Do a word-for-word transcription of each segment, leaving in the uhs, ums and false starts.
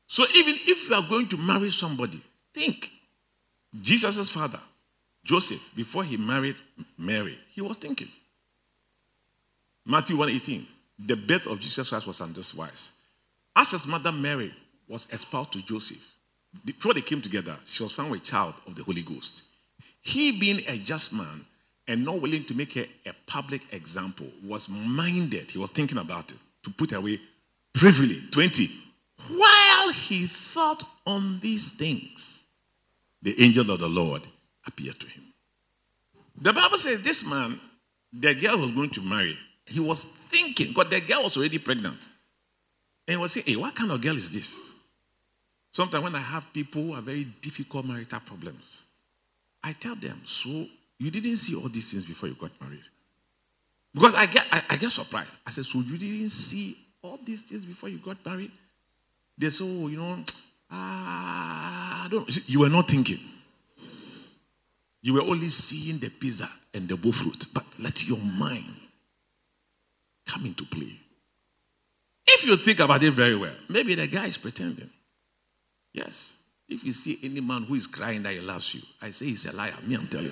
So even if you are going to marry somebody, think. Jesus' father, Joseph, before he married Mary, he was thinking. Matthew one eighteen, the birth of Jesus Christ was on this wise. As his mother Mary was espoused to Joseph, before they came together, she was found a child of the Holy Ghost. He, being a just man and not willing to make her a public example, was minded, he was thinking about it, to put away privily. twenty, while he thought on these things, the angel of the Lord appeared to him. The Bible says this man, the girl was going to marry, he was thinking, because the girl was already pregnant. And he was saying, hey, what kind of girl is this? Sometimes when I have people who have very difficult marital problems, I tell them, so you didn't see all these things before you got married? Because I get, I, I get surprised. I said, so you didn't see all these things before you got married? They say, oh, you know, ah, I don't. You were not thinking. You were only seeing the pizza and the bull fruit. But let your mind come into play. If you think about it very well, maybe the guy is pretending. Yes. If you see any man who is crying that he loves you, I say he's a liar. Me, I'm telling you.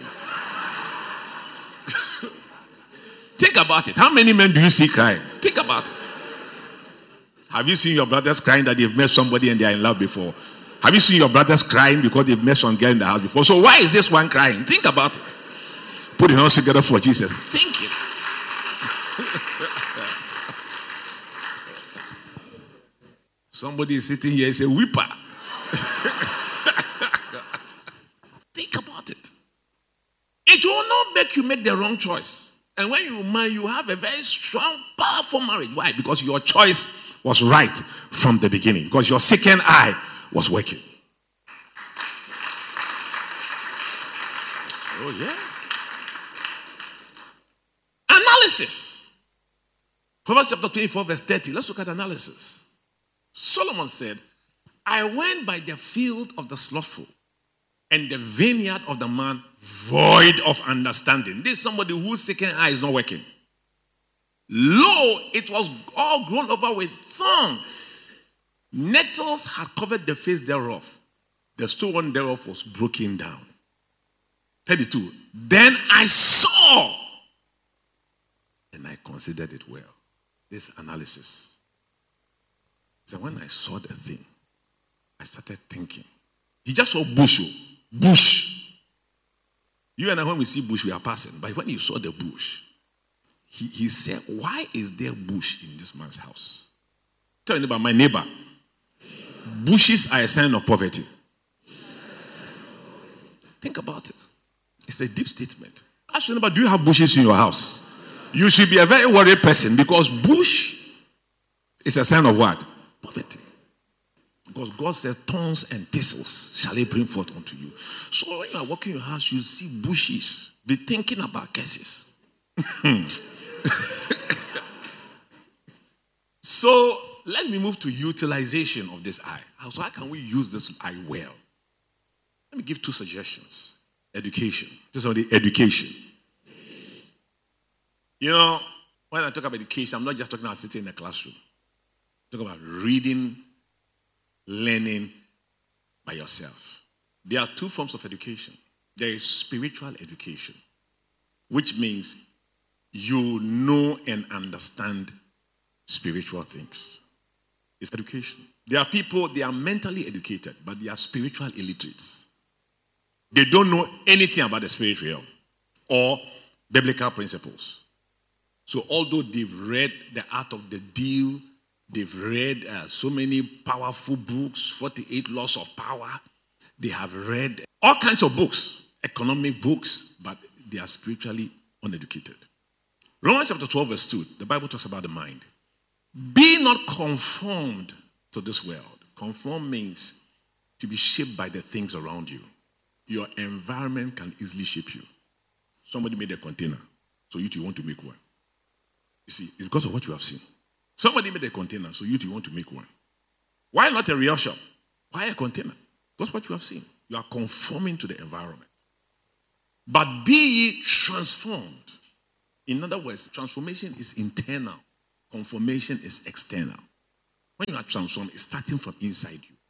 Think about it. How many men do you see crying? Think about it. Have you seen your brothers crying that they've met somebody and they are in love before? Have you seen your brothers crying because they've met some girl in the house before? So why is this one crying? Think about it. Put your hands together for Jesus. Think it. Somebody is sitting here and say, weeper. Think about it. It will not make you make the wrong choice. And when you marry, you have a very strong, powerful marriage. Why? Because your choice was right from the beginning. Because your second eye was working. Oh, yeah. Analysis. Proverbs chapter twenty-four, verse thirty. Let's look at analysis. Solomon said, I went by the field of the slothful and the vineyard of the man void of understanding. This is somebody whose second eye is not working. Lo, it was all grown over with thorns. Nettles had covered the face thereof. The stone thereof was broken down. thirty-two. Then I saw and I considered it well. This analysis. So when I saw the thing, I started thinking. He just saw bush. Bush. You and I, when we see bush, we are passing. But when he saw the bush, he, he said, why is there bush in this man's house? Tell me about my neighbor. Bushes are a sign of poverty. Think about it. It's a deep statement. Ask your neighbor, do you have bushes in your house? You should be a very worried person because bush is a sign of what? Poverty. Because God said, thorns and thistles shall he bring forth unto you. So when you are walking in your house, you see bushes. Be thinking about curses. So let me move to utilization of this eye. So how can we use this eye well? Let me give two suggestions. Education. This is the education. You know, when I talk about education, I'm not just talking about sitting in a classroom. I'm talking about reading, learning by yourself. There are two forms of education. There is spiritual education, which means you know and understand spiritual things. It's education. There are people, they are mentally educated, but they are spiritual illiterates. They don't know anything about the spirit realm or biblical principles. So although they've read The Art of the Deal, they've read uh, so many powerful books, forty-eight Laws of Power, they have read all kinds of books, economic books, but they are spiritually uneducated. Romans chapter twelve verse two, the Bible talks about the mind. Be not conformed to this world. Conform means to be shaped by the things around you. Your environment can easily shape you. Somebody made a container, so you too want to make one. You see, it's because of what you have seen. Somebody made a container, so you too want to make one. Why not a real shop? Why a container? Because what you have seen. You are conforming to the environment. But be ye transformed. In other words, transformation is internal. Conformation is external. When you are transformed, it's starting from inside you.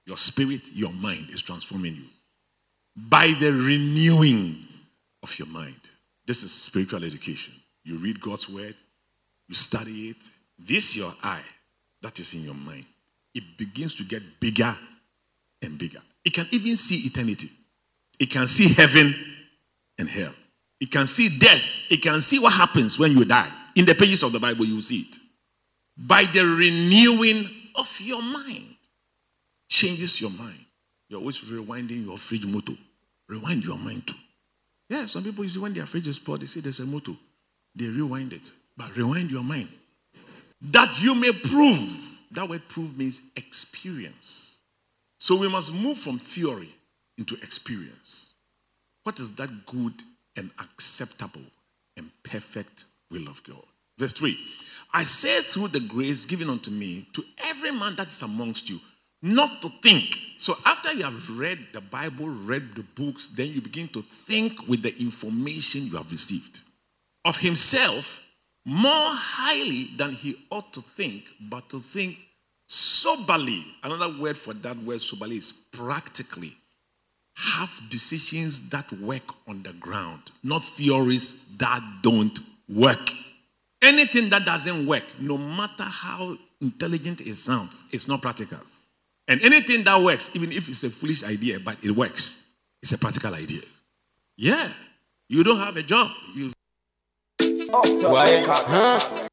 Your spirit, your mind is transforming you. By the renewing of your mind. This is spiritual education. You read God's word, you study it. This your eye that is in your mind. It begins to get bigger and bigger. It can even see eternity. It can see heaven and hell. It can see death. It can see what happens when you die. In the pages of the Bible, you will see it. By the renewing of your mind. Changes your mind. You're always rewinding your fridge motor. Rewind your mind too. Yeah, some people usually when their fridge is spoiled, they say there's a motor. They rewind it. But rewind your mind. That you may prove. That word prove means experience. So we must move from theory into experience. What is that good and acceptable and perfect will of God? Verse three. I say through the grace given unto me to every man that is amongst you, not to think. So after you have read the Bible, read the books, then you begin to think with the information you have received. Of himself more highly than he ought to think, but to think soberly. Another word for that word soberly is practically. Have decisions that work on the ground, not theories that don't work. Anything that doesn't work, no matter how intelligent it sounds, it's not practical. And anything that works, even if it's a foolish idea, but it works, it's a practical idea. Yeah. You don't have a job. You Oh, huh?